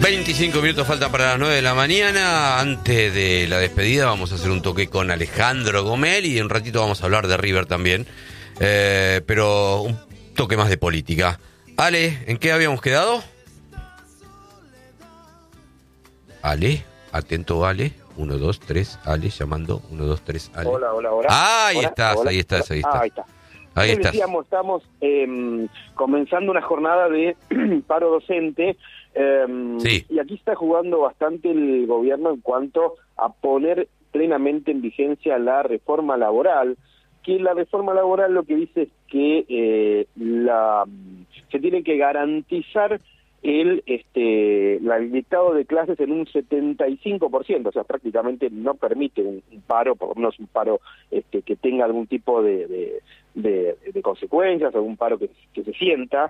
25 minutos faltan para las 9 de la mañana. Antes de la despedida vamos a hacer un toque con Alejandro Gomel y en un ratito vamos a hablar de River también. Pero un toque más de política. Ale, ¿en qué habíamos quedado? Ale, atento Ale. 1, 2, 3, Ale, llamando. 1, 2, 3, Ale. Hola. Ahí estás. Ahí está. Ahí estás. Decíamos, estamos comenzando una jornada de paro docente. Sí. Y aquí está jugando bastante el gobierno en cuanto a poner plenamente en vigencia la reforma laboral, que la reforma laboral lo que dice es que se tiene que garantizar el dictado de clases en un 75%, o sea, prácticamente no permite un paro, por lo menos un paro que tenga algún tipo de consecuencias, algún paro que se sienta,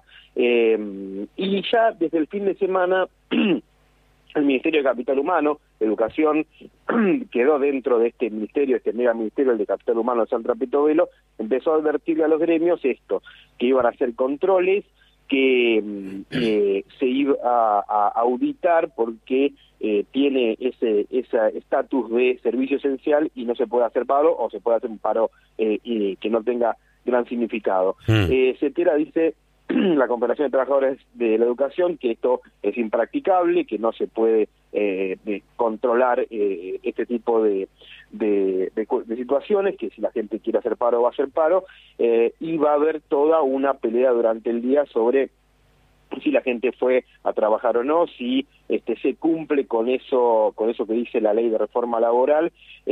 y ya desde el fin de semana el Ministerio de Capital Humano, Educación, quedó dentro de este ministerio, este mega ministerio, el de Capital Humano de San Trapito Velo, empezó a advertirle a los gremios que iban a hacer controles, que se iba a auditar porque tiene ese estatus de servicio esencial y no se puede hacer paro, o se puede hacer un paro que no tenga gran significado. CETERA dice, la Confederación de Trabajadores de la Educación, que esto es impracticable, que no se puede controlar este tipo de situaciones, que si la gente quiere hacer paro va a hacer paro, y va a haber toda una pelea durante el día sobre si la gente fue a trabajar o no, si se cumple con eso que dice la ley de reforma laboral,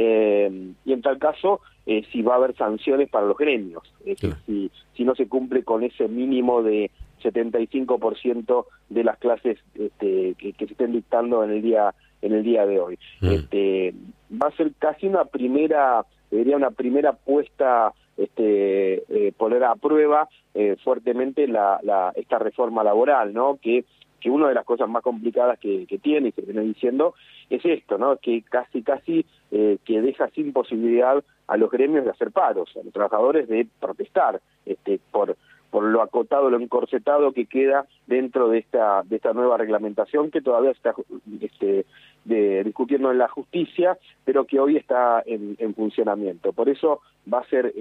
y en tal caso si va a haber sanciones para los gremios, si no se cumple con ese mínimo de 75% de las clases que se estén dictando en el día de hoy. Va a ser casi una primera puesta, poner a prueba fuertemente esta reforma laboral, ¿no? Que una de las cosas más complicadas que tiene y que viene diciendo es esto, ¿no? Que casi que deja sin posibilidad a los gremios de hacer paros, a los trabajadores de protestar por lo acotado, lo encorsetado que queda dentro de esta nueva reglamentación que todavía está discutiendo en la justicia, pero que hoy está en funcionamiento. Por eso va a ser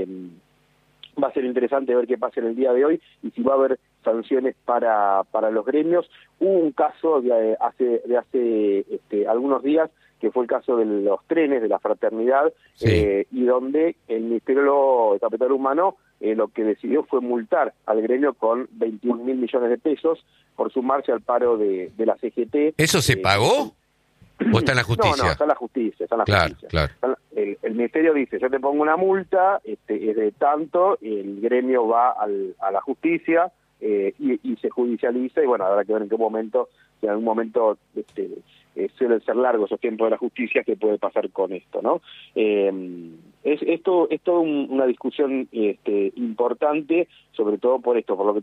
interesante ver qué pasa en el día de hoy y si va a haber sanciones para los gremios. Hubo un caso de hace algunos días, que fue el caso de los trenes de la fraternidad, sí. Y donde el Ministerio de Capital Humano lo que decidió fue multar al gremio con 21.000 millones de pesos por sumarse al paro de la CGT. ¿Eso se pagó? ¿O está en la justicia? No, está en la justicia. Claro. El ministerio dice, yo te pongo una multa, es de tanto, el gremio va a la justicia y se judicializa, y bueno, habrá que ver en qué momento, si en algún momento suelen ser largos esos tiempos de la justicia, qué puede pasar con esto, ¿no? Es toda una discusión importante, sobre todo por lo que